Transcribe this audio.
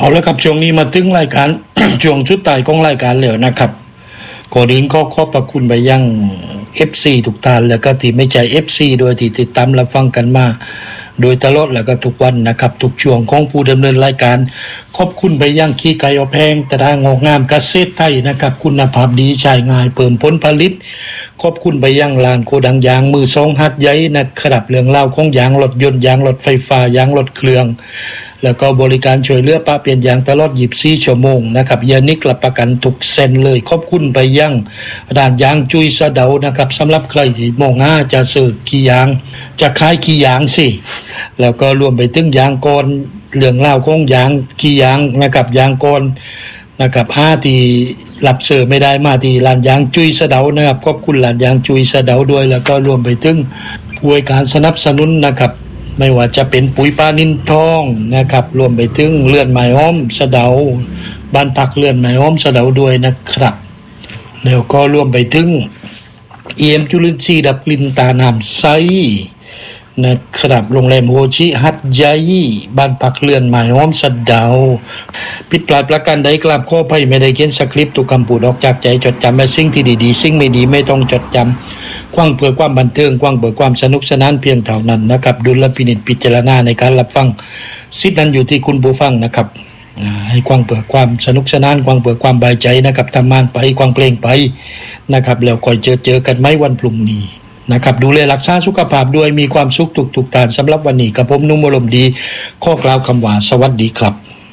เอาละครับช่วงนี้มาถึงรายการ ช่วงชุดตายของรายการแล้วนะครับก่อนอื่นขอบพระคุณไปยัง FC ทุกท่านแล้วก็ที่ไม่ใช่ FC โดยที่ติดตามรับฟังกันมาโดยตลอดแล้วก็ทุกวันนะครับทุกช่วงของผู้ดำเนินรายการขอบคุณไปยังขี้ไก่อบแห้งตรางอกงามเกษตรไทยนะครับคุณภาพดีใช้ง่ายเพิ่มผลผลิตขอบคุณไปยังร้านโกดังยางมือสองหัดใหญ่นะครับเรื่องเล่าของยางรถยนต์ยางรถไฟฟ้ายางรถเครื่องแล้วก็บริการช่วยเหลือป้าเปลี่ยนยางตลอด24 ชั่วโมงนะครับยานิกรับประกันทุกเส้นเลยขอบคุณไปยังร้านยางจุยสะเดานะครับสำหรับใครที่มองจะซื้อขี้ยางจะขายขี้ยางสิแล้วก็รวมไปถึงยางก้อนเรื่องเล่าของยางขี้ยางนะครับยางก้อนนะครับที่รับซื้อไม่ได้มาที่ร้านยางจุยสะเดานะครับขอบคุณร้านยางจุยสะเดาด้วยแล้วก็รวมไปถึงผู้ให้การสนับสนุนนะครับไม่ว่าจะเป็นปุ๋ยปลานินทองนะครับรวมไปถึงเลื่อนไม้อ้อมสะเดาบ้านพักเลื่อนไม้อ้อมสะเดาด้วยนะครับแล้วก็รวมไปถึงจุลินทรีย์ดับกลิ่นตาน้ำใสนะครับโรงแรมโฮชิฮัตไยบ้านพักเลื่อนไม้อ้อมสะเดาผิดพลาดประการใดกราบขออภัยไม่ได้เขียนสคริปต์ทุกคำพูดออกจากใจจดจำและสิ่งที่ดีๆสิ่งไม่ดีไม่ต้องจดจำกว้างเพื่อความบันเทิงกว้างเพื่อความสนุกสนานเพียงเท่านั้นนะครับดุลพินิจพิจารณาในการรับฟังสิทธินั้นอยู่ที่คุณผู้ฟังนะครับให้กว้างเพื่อความสนุกสนานกว้างเพื่อความบายใจนะครับทำงานไปกว้างเพลงไปนะครับแล้วค่อยเจอกันไหมวันพรุ่งนี้นะครับดูแลรักษาสุขภาพด้วยมีความสุขทุกๆท่านสำหรับวันนี้กับผมนุ่มอารมณ์ดีขอกล่าวคำว่าสวัสดีครับ